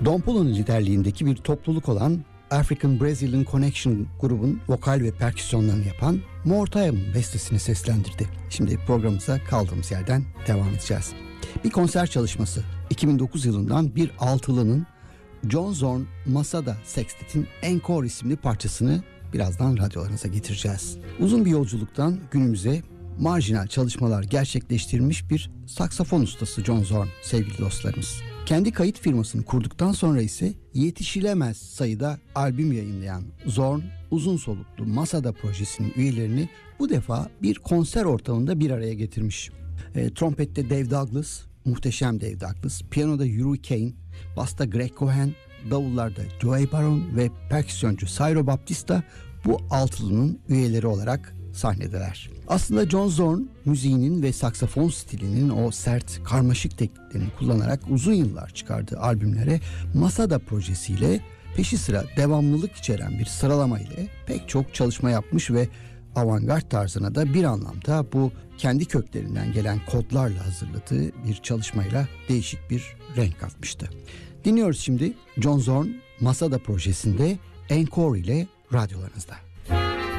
Don Polo'nun liderliğindeki bir topluluk olan African Brazilian Connection grubun vokal ve perküsyonlarını yapan Mortayam'ın bestesini seslendirdi. Şimdi programımıza kaldığımız yerden devam edeceğiz. Bir konser çalışması 2009 yılından bir altılının John Zorn Masada Sextet'in Encore isimli parçasını birazdan radyolarınıza getireceğiz. Uzun bir yolculuktan günümüze marjinal çalışmalar gerçekleştirmiş bir saksafon ustası John Zorn sevgili dostlarımız. Kendi kayıt firmasını kurduktan sonra ise yetişilemez sayıda albüm yayınlayan Zorn, uzun soluklu Masada projesinin üyelerini bu defa bir konser ortamında bir araya getirmiş. Trompette Dave Douglas, muhteşem Dave Douglas, piyanoda Yuri Kane, basta Greg Cohen, davullarda Joey Baron ve perküsyoncu Ciro Baptista bu altılının üyeleri olarak sahnedeler. Aslında John Zorn müziğinin ve saksafon stilinin o sert, karmaşık tekniklerini kullanarak uzun yıllar çıkardığı albümlere Masada projesiyle peşi sıra devamlılık içeren bir sıralama ile pek çok çalışma yapmış ve avantgard tarzına da bir anlamda bu kendi köklerinden gelen kodlarla hazırladığı bir çalışmayla değişik bir renk katmıştı. Dinliyoruz şimdi John Zorn Masada projesinde Encore ile radyolarınızda.